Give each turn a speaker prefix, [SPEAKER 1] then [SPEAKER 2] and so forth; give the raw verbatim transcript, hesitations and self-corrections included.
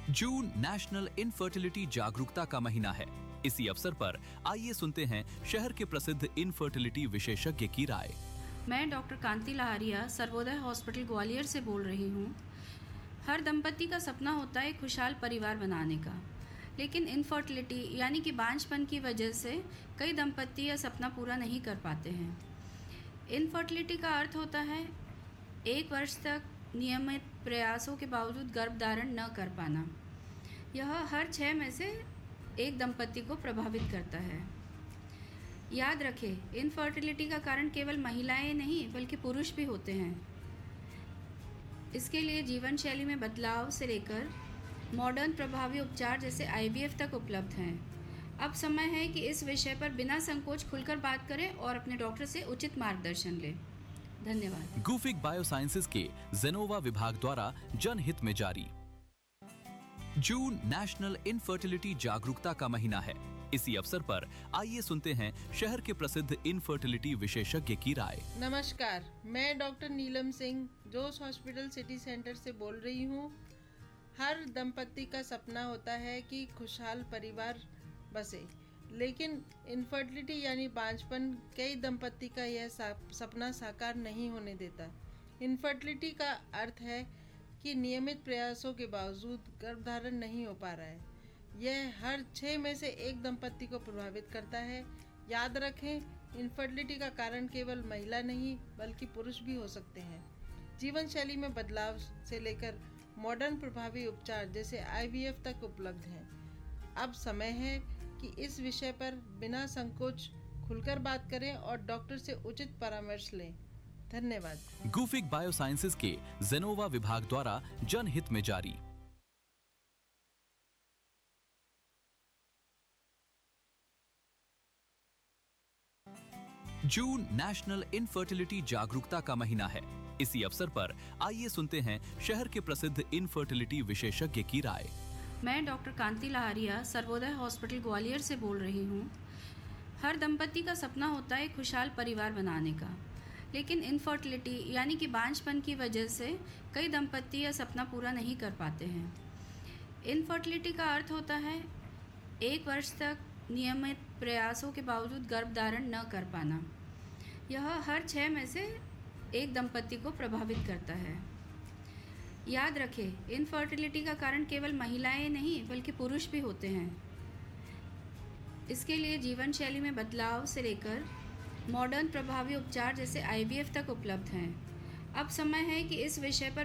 [SPEAKER 1] जून national infertility जागरूकता का महीना है। इसी अवसर पर आइए सुनते हैं शहर के प्रसिद्ध इनफर्टिलिटी विशेषज्ञ की राय।
[SPEAKER 2] मैं डॉक्टर कांति लहारिया सर्वोदय हॉस्पिटल ग्वालियर से बोल रही हूँ। हर दंपति का सपना होता है खुशहाल परिवार बनाने का, लेकिन इनफर्टिलिटी यानी कि बांझपन की वजह से कई दंपति यह सपना पूरा नहीं कर पाते हैं। इनफर्टिलिटी का अर्थ होता है एक वर्ष तक नियमित प्रयासों के बावजूद गर्भ धारण न कर पाना। यह हर छः में से एक दंपति को प्रभावित करता है। याद रखें, इनफर्टिलिटी का कारण केवल महिलाएं नहीं बल्कि पुरुष भी होते हैं। इसके लिए जीवन शैली में बदलाव से लेकर मॉडर्न प्रभावी उपचार जैसे आई वी एफ तक उपलब्ध हैं। अब समय है कि इस विषय पर बिना संकोच खुलकर बात करें और अपने डॉक्टर से उचित मार्गदर्शन लें। धन्यवाद।
[SPEAKER 1] गुफिक बायोसाइंसेज के जेनोवा विभाग द्वारा जनहित में जारी। जून नेशनल इनफर्टिलिटी जागरूकता का महीना है। इसी अवसर पर आइए सुनते हैं शहर के प्रसिद्ध इनफर्टिलिटी विशेषज्ञ की राय।
[SPEAKER 3] नमस्कार, मैं डॉक्टर नीलम सिंह जोश हॉस्पिटल सिटी सेंटर से बोल रही हूँ। हर दंपति का सपना होता है कि खुशहाल परिवार बसे, लेकिन इनफर्टिलिटी यानी बांझपन कई दंपति का यह सपना साकार नहीं होने देता। इनफर्टिलिटी का अर्थ है कि नियमित प्रयासों के बावजूद गर्भधारण नहीं हो पा रहा है। यह हर छः में से एक दंपति को प्रभावित करता है। याद रखें, इनफर्टिलिटी का कारण केवल महिला नहीं बल्कि पुरुष भी हो सकते हैं। जीवन शैली में बदलाव से लेकर मॉडर्न प्रभावी उपचार जैसे आई वी एफ तक उपलब्ध हैं। अब समय है कि इस विषय पर बिना संकोच खुलकर बात करें और डॉक्टर से उचित परामर्श लें। धन्यवाद।
[SPEAKER 1] गुफिक बायोसाइंसेज के जेनोवा विभाग द्वारा जनहित में जारी। जून नेशनल इनफर्टिलिटी जागरूकता का महीना है। इसी अवसर पर आइए सुनते हैं शहर के प्रसिद्ध इनफर्टिलिटी विशेषज्ञ की राय।
[SPEAKER 2] मैं डॉक्टर कांति लहारिया सर्वोदय हॉस्पिटल ग्वालियर से बोल रही हूँ। हर दंपति का सपना होता है खुशहाल परिवार बनाने का, लेकिन इनफर्टिलिटी यानी कि बांझपन की वजह से कई दंपति यह सपना पूरा नहीं कर पाते हैं। इनफर्टिलिटी का अर्थ होता है एक वर्ष तक नियमित प्रयासों के बावजूद गर्भ धारण न कर पाना। यह हर छः में से एक दंपति को प्रभावित करता है। याद रखें, इनफर्टिलिटी का कारण केवल महिलाएं नहीं बल्कि पुरुष भी होते हैं। इसके लिए जीवन शैली में बदलाव से लेकर मॉडर्न प्रभावी उपचार जैसे आई वी एफ तक उपलब्ध हैं। अब समय है कि इस विषय पर